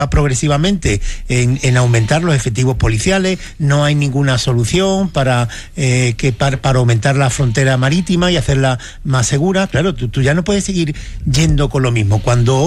progresivamente en aumentar los efectivos policiales, no hay ninguna solución para aumentar la frontera marítima y hacerla más segura. Claro, tú ya no puedes seguir yendo con lo mismo. Cuando